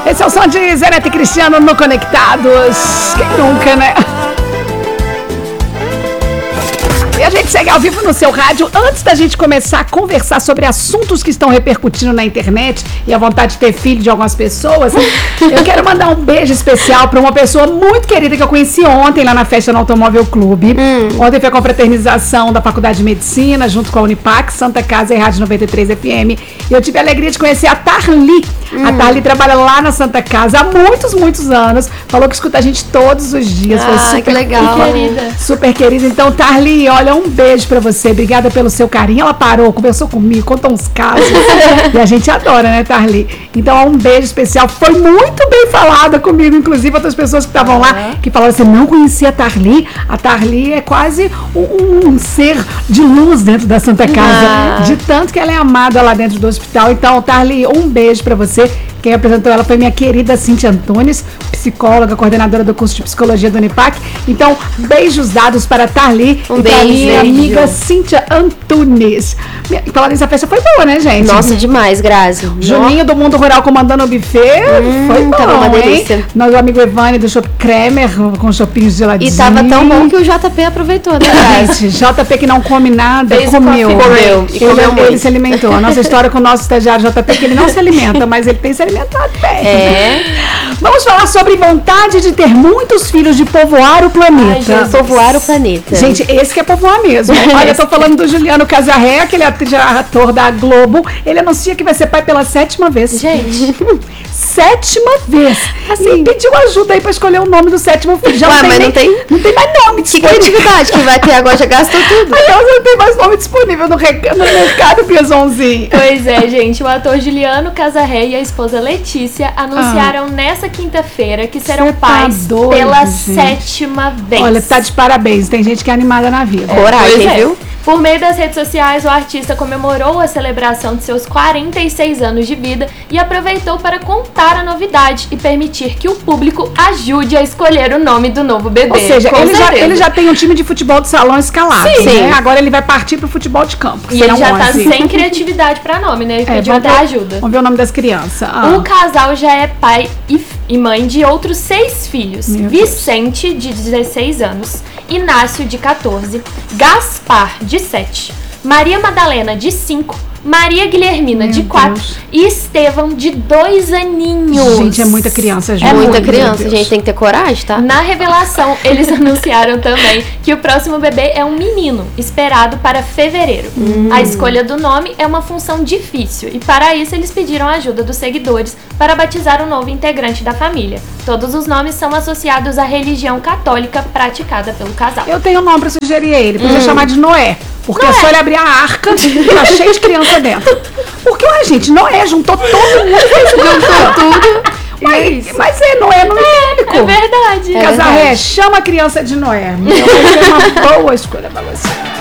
Esse é o som de Zé Neto e Cristiano no Conectados. Quem nunca, né? E a gente segue ao vivo no seu rádio. Antes da gente começar a conversar sobre assuntos que estão repercutindo na internet e a vontade de ter filho de algumas pessoas, eu quero mandar um beijo especial para uma pessoa muito querida que eu conheci ontem lá na festa no Automóvel Clube. Ontem foi a confraternização da Faculdade de Medicina, junto com a Unipac, Santa Casa e Rádio 93 FM. E eu tive a alegria de conhecer a Tarli. A Tarli trabalha lá na Santa Casa há muitos anos. Falou que escuta a gente todos os dias. Foi super que legal. querida. Super querida. Então, Tarli, olha, um beijo pra você. Obrigada pelo seu carinho. Ela parou, conversou comigo, contou uns casos. E a gente adora, né, Tarli? Então, um beijo especial. Foi muito bem falada comigo, inclusive outras pessoas que estavam lá, que falaram assim, não conhecia a Tarli. A Tarli é quase um ser de luz dentro da Santa Casa. De tanto que ela é amada lá dentro do hospital. Então, Tarli, um beijo pra você. Quem apresentou ela foi minha querida Cíntia Antunes, psicóloga, coordenadora do curso de psicologia do Unipac. Então, beijos dados para a Tarli e para minha amiga Cíntia Antunes. Falando nessa festa foi boa, né, gente? Nossa, demais, Grazi. Juninho do Mundo Rural comandando o buffet. Foi bom, tava uma delícia. Hein? Nosso amigo Evane do Shop Kremer com chopinhos geladinhos. E tava tão bom que o JP aproveitou, né, Grazi? JP que não come nada, comeu. Ele se alimentou. A nossa história com o nosso estagiário JP que ele não se alimenta, mas ele tem se alimentado bem. Vamos falar sobre vontade de ter muitos filhos, de povoar o planeta. Povoar o planeta. Gente, esse que é povoar mesmo. Olha, eu tô falando do Juliano Casarré, aquele ator da Globo. Ele anuncia que vai ser pai pela 7ª vez. Gente. 7ª vez. Assim, e pediu ajuda aí pra escolher o nome do 7º filho. Já mas não tem mais nome. Que criatividade que vai ter agora, já gastou tudo. Aliás, não tem mais nome disponível no mercado, Biazonzinho. Pois é, gente. O ator Juliano Casarré e a esposa Letícia anunciaram nesta quinta-feira que serão pais pela 7ª vez. Olha, tá de parabéns. Tem gente que é animada na vida. Coragem, viu? Por meio das redes sociais, o artista comemorou a celebração de seus 46 anos de vida e aproveitou para contar a novidade e permitir que o público ajude a escolher o nome do novo bebê. Ou seja, ele já tem um time de futebol de salão escalado, né? Agora ele vai partir pro futebol de campo. E ele já tá sem criatividade para nome, né? Ele pediu até ajuda. Vamos ver o nome das crianças. O casal já é pai e mãe de outros 6 filhos. Vicente, de 16 anos, Inácio, de 14, Gaspar, de 7, Maria Madalena, de 5, Maria Guilhermina, de 4 e Estevão, de 2 aninhos. Gente, é muita criança, gente. É muita criança, gente, tem que ter coragem, tá? Na revelação, eles anunciaram também que o próximo bebê é um menino, esperado para fevereiro. A escolha do nome é uma função difícil e para isso eles pediram a ajuda dos seguidores para batizar o novo integrante da família. Todos os nomes são associados à religião católica praticada pelo casal. Eu tenho um nome para sugerir a ele, podia chamar de Noé. Porque é só ele abrir a arca e tá cheio de criança dentro. Porque, olha, gente, Noé juntou todo mundo. Juntou tudo. Mas Noé não é único. É verdade. Casarré, chama a criança de Noé. Vai ser uma boa escolha pra você.